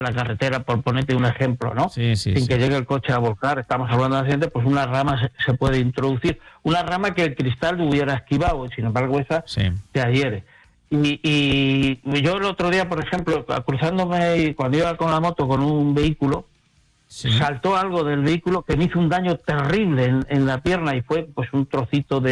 la carretera, por ponerte un ejemplo, ¿no? Sí, Sin que llegue el coche a volcar, estamos hablando de accidente, pues una rama se puede introducir, una rama que el cristal hubiera esquivado, sin embargo esa te adhiere. Y yo el otro día, por ejemplo, cruzándome, cuando iba con la moto con un vehículo, saltó algo del vehículo que me hizo un daño terrible en la pierna, y fue pues un trocito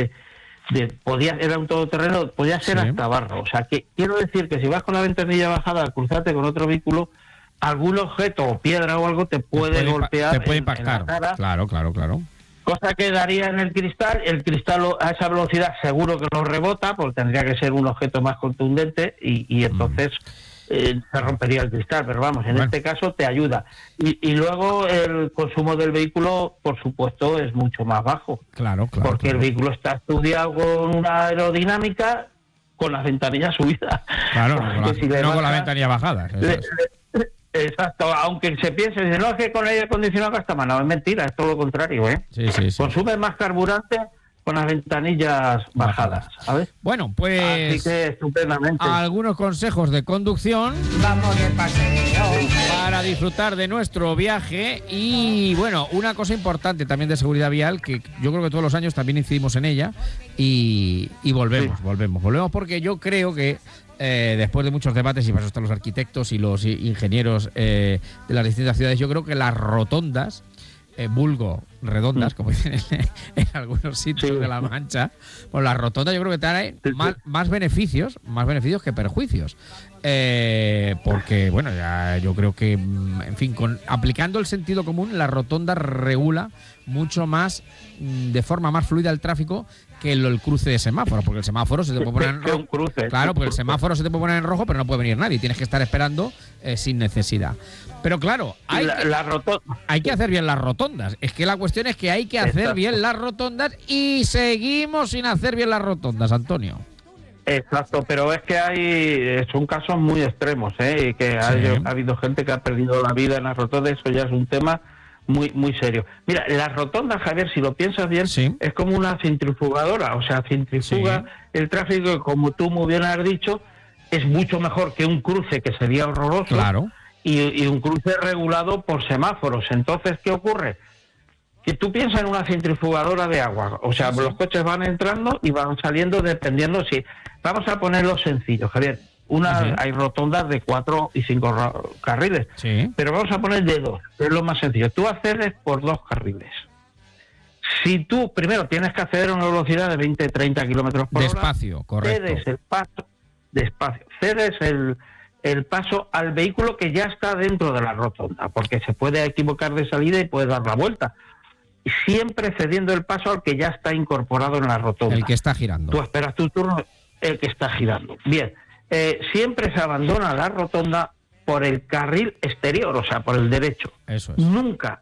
era un todoterreno, podía ser hasta barro. O sea, que quiero decir que si vas con la ventanilla bajada a cruzarte con otro vehículo, algún objeto o piedra o algo te puede golpear, te puede impactar. En la cara. Claro. Cosa que daría en el cristal a esa velocidad seguro que lo rebota, porque tendría que ser un objeto más contundente y entonces se rompería el cristal, pero vamos, en este caso te ayuda. Y luego el consumo del vehículo, por supuesto, es mucho más bajo. Claro. Porque el vehículo está estudiado con una aerodinámica con las ventanillas subidas. Claro, no con la ventanilla bajada. Exacto, aunque se piense, no, es que con el aire acondicionado gasta más. No, es mentira, es todo lo contrario, ¿eh? Sí. Consume más carburante con las ventanillas bajadas, ¿sabes? Bueno, pues así que estupendamente. Algunos consejos de conducción. Vamos de paseo para disfrutar de nuestro viaje. Y bueno, una cosa importante también de seguridad vial, que yo creo que todos los años también incidimos en ella, y volvemos porque yo creo que después de muchos debates, y para eso están los arquitectos y los ingenieros de las distintas ciudades, yo creo que las rotondas, vulgo redondas, como dicen en algunos sitios de La Mancha, pues las rotondas yo creo que traen más beneficios que perjuicios. Porque, bueno, ya yo creo que, en fin, aplicando el sentido común, la rotonda regula mucho más, de forma más fluida el tráfico que el cruce de semáforos, porque el semáforo se te puede poner en rojo. Claro, porque el semáforo se te puede poner en rojo, pero no puede venir nadie, tienes que estar esperando sin necesidad. Pero claro, hay que hacer bien las rotondas. Es que la cuestión es que hay que hacer bien las rotondas, y seguimos sin hacer bien las rotondas, Antonio. Exacto, pero es que son casos muy extremos, y que ha habido gente que ha perdido la vida en las rotondas. Eso ya es un tema muy muy serio. Mira, las rotondas, Javier, si lo piensas bien, es como una centrifugadora, o sea, centrifuga el tráfico, y como tú muy bien has dicho, es mucho mejor que un cruce, que sería horroroso, claro, y un cruce regulado por semáforos. Entonces, ¿qué ocurre? Que tú piensas en una centrifugadora de agua, o sea, los coches van entrando y van saliendo dependiendo si... Vamos a ponerlo sencillo, Javier. Hay rotondas de 4 y 5 carriles, pero vamos a poner de 2, es lo más sencillo. Tú accedes por 2 carriles. Si tú primero tienes que acceder a una velocidad de 20-30 kilómetros por hora, despacio, correcto, cedes el paso, despacio, cedes el paso al vehículo que ya está dentro de la rotonda, porque se puede equivocar de salida y puede dar la vuelta. Siempre cediendo el paso al que ya está incorporado en la rotonda. El que está girando. Tú esperas tu turno, el que está girando. Bien, siempre se abandona la rotonda por el carril exterior, o sea, por el derecho. Eso es. Nunca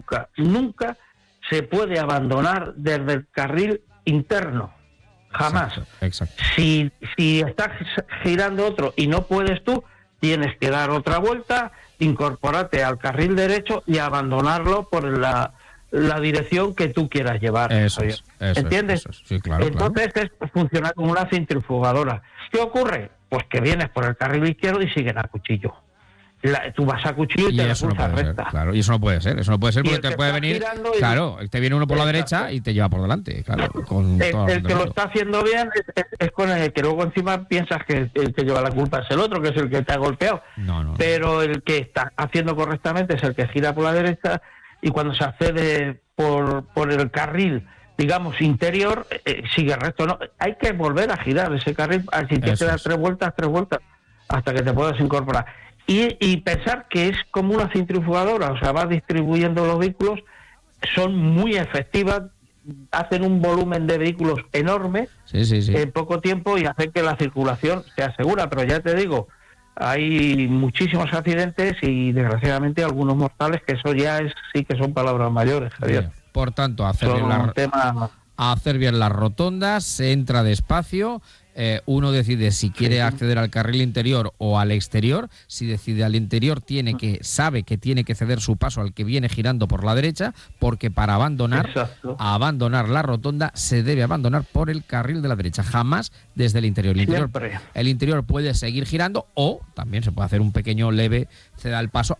se puede abandonar desde el carril interno. Jamás. Exacto. Si estás girando otro y no puedes tú, tienes que dar otra vuelta, incorporarte al carril derecho y abandonarlo por la dirección que tú quieras llevar. Eso es, ¿entiendes? Eso es. Sí, claro. Entonces funciona como una centrifugadora. ¿Qué ocurre? Pues que vienes por el carril izquierdo y siguen a cuchillo. Tú vas a cuchillo y te eso no puede recta. ser, claro, y eso no puede ser porque te puede venir, claro, te viene uno por la derecha y te lleva por delante, claro. El que lo está haciendo bien es con el que luego encima piensas que el que lleva la culpa es el otro, que es el que te ha golpeado. Pero el que está haciendo correctamente es el que gira por la derecha, y cuando se accede por el carril, digamos, interior, sigue recto. No, hay que volver a girar ese carril, si te quedas 3 vueltas, hasta que te puedas incorporar. Y pensar que es como una centrifugadora, o sea, va distribuyendo los vehículos, son muy efectivas, hacen un volumen de vehículos enorme en poco tiempo, y hacen que la circulación se asegura. Pero ya te digo, hay muchísimos accidentes y desgraciadamente algunos mortales, que eso ya sí que son palabras mayores, Javier. Por tanto, hacer bien las rotondas, se entra despacio uno decide si quiere acceder al carril interior o al exterior. Si decide al interior, sabe que tiene que ceder su paso al que viene girando por la derecha, porque para abandonar la rotonda se debe abandonar por el carril de la derecha, jamás desde el interior. El interior puede seguir girando, o también se puede hacer un pequeño leve ceda el paso